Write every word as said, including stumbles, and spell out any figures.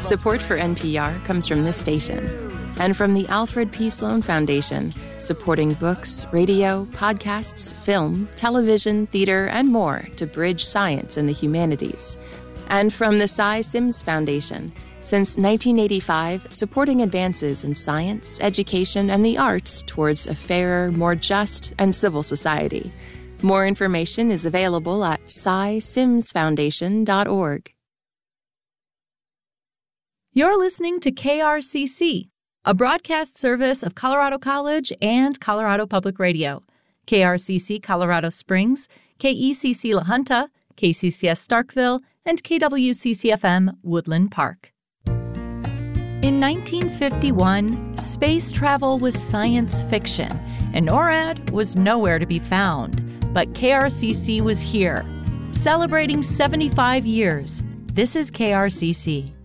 Support for N P R comes from this station and from the Alfred P. Sloan Foundation, supporting books, radio, podcasts, film, television, theater, and more to bridge science and the humanities. And from the Cy Sims Foundation, since nineteen eighty-five, supporting advances in science, education, and the arts towards a fairer, more just, and civil society. More information is available at cy sims foundation dot org. You're listening to K R C C, a broadcast service of Colorado College and Colorado Public Radio. K R C C Colorado Springs, K E C C La Junta, K C C S Starkville, and K W C C F M Woodland Park. In nineteen fifty-one, space travel was science fiction, and NORAD was nowhere to be found. But K R C C was here, celebrating seventy-five years. This is K R C C.